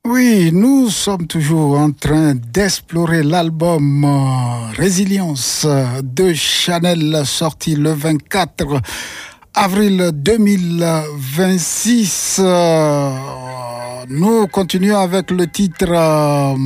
Oui, nous sommes toujours en train d'explorer l'album Résilience de Chanel, sorti le 24 avril 2026. Nous continuons avec le titre